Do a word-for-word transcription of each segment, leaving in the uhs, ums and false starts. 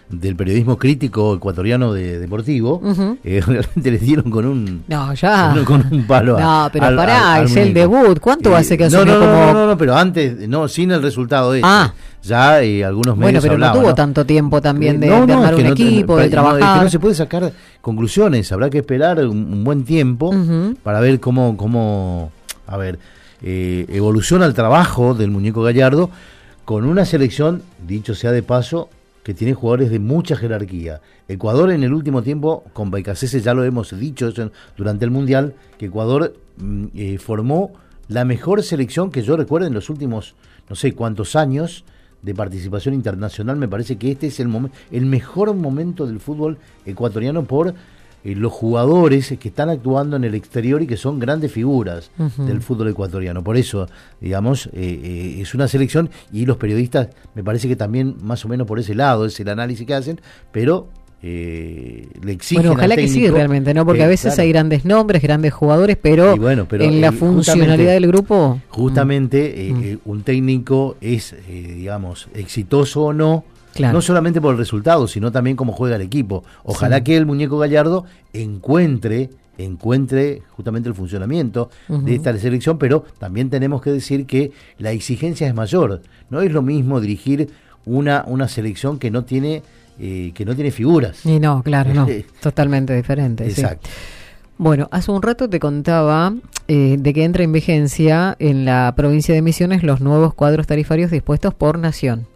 del periodismo crítico ecuatoriano de deportivo, uh-huh. eh, realmente les dieron con un no ya con, con un palo no a, pero al, pará al, al es muñeco. El debut, ¿cuánto eh, hace que no, asumió no, no, como no, no, no, pero antes, no, sin el resultado este, ah. ya eh, algunos medios bueno, pero hablaban, no tuvo ¿no? tanto tiempo también de, no, no, de armar es que un no, equipo, no, de no, trabajar. Es que no se puede sacar conclusiones, habrá que esperar un, un buen tiempo uh-huh. para ver cómo, cómo a ver, eh, evoluciona el trabajo del muñeco Gallardo con una selección, dicho sea de paso, que tiene jugadores de mucha jerarquía. Ecuador en el último tiempo, con Baicacese ya lo hemos dicho durante el Mundial, que Ecuador eh, formó la mejor selección que yo recuerdo en los últimos, no sé cuántos años de participación internacional. Me parece que este es el, momen- el mejor momento del fútbol ecuatoriano por eh, los jugadores que están actuando en el exterior y que son grandes figuras uh-huh. del fútbol ecuatoriano. Por eso, digamos, eh, eh, es una selección, y los periodistas me parece que también más o menos por ese lado es el análisis que hacen, pero eh, le exigen bueno, ojalá al técnico, que sí realmente, ¿no? Porque que, a veces claro, hay grandes nombres, grandes jugadores, pero, bueno, pero en la el, funcionalidad del grupo justamente mm. eh, mm. eh, un técnico es, eh, digamos, exitoso o no, claro. no solamente por el resultado, sino también cómo juega el equipo. Ojalá sí. que el muñeco Gallardo encuentre encuentre justamente el funcionamiento uh-huh. de esta selección, pero también tenemos que decir que la exigencia es mayor. No es lo mismo dirigir una, una selección que no tiene eh, que no tiene figuras. Y no, claro, no, totalmente diferente. Exacto. Sí. Bueno, hace un rato te contaba eh, de que entra en vigencia en la provincia de Misiones los nuevos cuadros tarifarios dispuestos por Nación.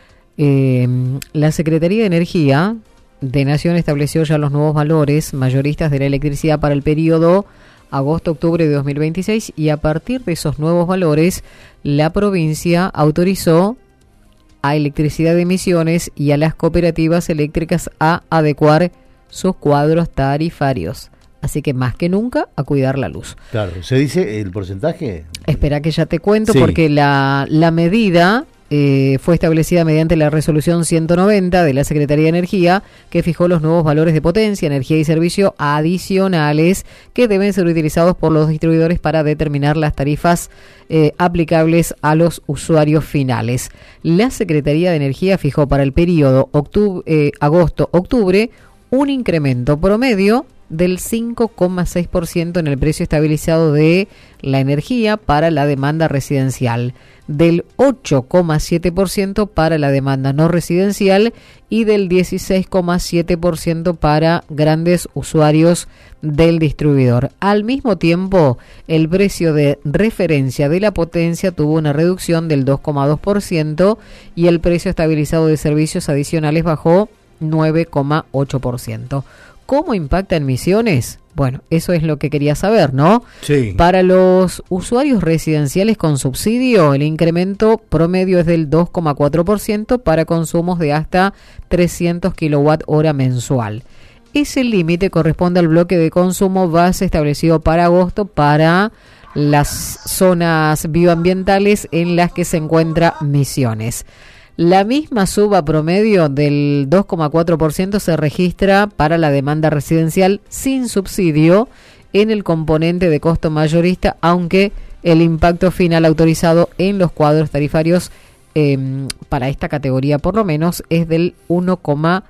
Eh, la Secretaría de Energía de Nación estableció ya los nuevos valores mayoristas de la electricidad para el periodo agosto-octubre de dos mil veintiséis, y a partir de esos nuevos valores la provincia autorizó a Electricidad de Misiones y a las cooperativas eléctricas a adecuar sus cuadros tarifarios. Así que más que nunca a cuidar la luz. Claro, ¿se dice el porcentaje? Espera que ya te cuento, sí. porque la, la medida eh, fue establecida mediante la resolución ciento noventa de la Secretaría de Energía, que fijó los nuevos valores de potencia, energía y servicio adicionales que deben ser utilizados por los distribuidores para determinar las tarifas eh, aplicables a los usuarios finales. La Secretaría de Energía fijó para el periodo octubre, eh, agosto-octubre un incremento promedio del cinco coma seis por ciento en el precio estabilizado de la energía para la demanda residencial, del ocho coma siete por ciento para la demanda no residencial y del dieciséis coma siete por ciento para grandes usuarios del distribuidor. Al mismo tiempo, el precio de referencia de la potencia tuvo una reducción del dos coma dos por ciento y el precio estabilizado de servicios adicionales bajó nueve coma ocho por ciento. ¿Cómo impacta en Misiones? Bueno, eso es lo que quería saber, ¿no? Sí. Para los usuarios residenciales con subsidio, el incremento promedio es del dos coma cuatro por ciento para consumos de hasta trescientos kilowatt hora mensual. Ese límite corresponde al bloque de consumo base establecido para agosto para las zonas bioambientales en las que se encuentra Misiones. La misma suba promedio del dos coma cuatro por ciento se registra para la demanda residencial sin subsidio en el componente de costo mayorista, aunque el impacto final autorizado en los cuadros tarifarios eh, para esta categoría por lo menos es del uno coma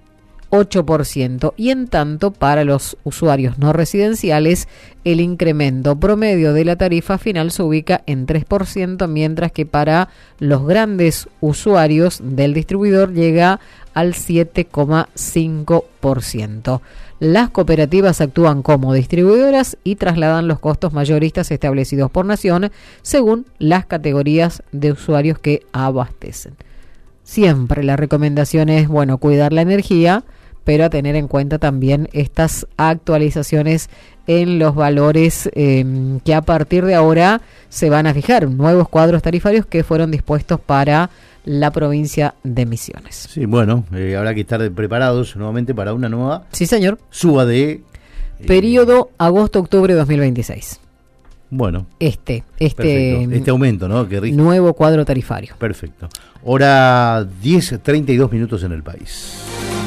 ocho por ciento, y en tanto para los usuarios no residenciales el incremento promedio de la tarifa final se ubica en tres por ciento, mientras que para los grandes usuarios del distribuidor llega al siete coma cinco por ciento. Las cooperativas actúan como distribuidoras y trasladan los costos mayoristas establecidos por Nación según las categorías de usuarios que abastecen. Siempre la recomendación es, bueno, cuidar la energía, pero a tener en cuenta también estas actualizaciones en los valores eh, que a partir de ahora se van a fijar, nuevos cuadros tarifarios que fueron dispuestos para la provincia de Misiones. Sí, bueno, eh, habrá que estar preparados nuevamente para una nueva sí, señor. suba de... Eh, periodo agosto-octubre de dos mil veintiséis. Bueno. Este, este, este aumento, ¿no? Que rige. Nuevo cuadro tarifario. Perfecto. Hora diez, treinta y dos minutos en el país.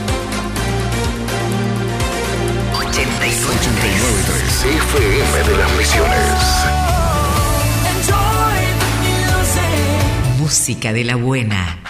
ochenta y nueve punto tres F M de las Misiones. Música de la buena.